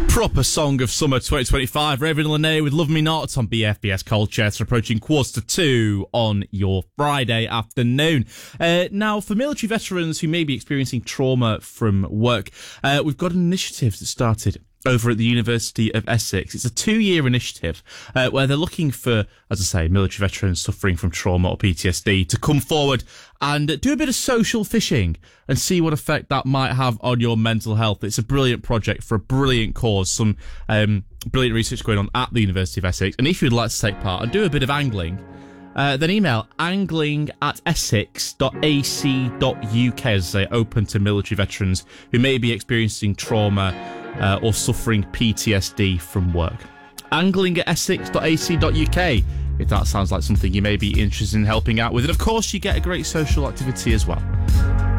Proper song of summer 2025. Raven Lene with Love Me Not on BFBS Colchester, approaching 1:45 on your Friday afternoon. Now, for military veterans who may be experiencing trauma from work, we've got an initiative that started over at the University of Essex. It's a 2-year initiative where they're looking for, as I say, military veterans suffering from trauma or PTSD to come forward and do a bit of social fishing and see what effect that might have on your mental health. It's a brilliant project for a brilliant cause. Some brilliant research going on at the University of Essex. And if you'd like to take part and do a bit of angling, then email angling@essex.ac.uk, as I say, open to military veterans who may be experiencing trauma or suffering PTSD from work. angling@essex.ac.uk, if that sounds like something you may be interested in helping out with. And of course, you get a great social activity as well.